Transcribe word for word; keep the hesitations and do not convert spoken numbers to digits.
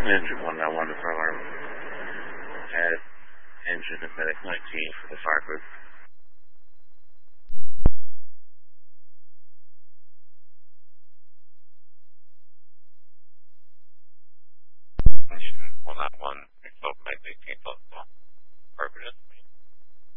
engine one nine one to fire alarm. Add engine and medic nineteen for the fire group. Engine one nine one, Exalt Medic eighteen plus one. Purpose.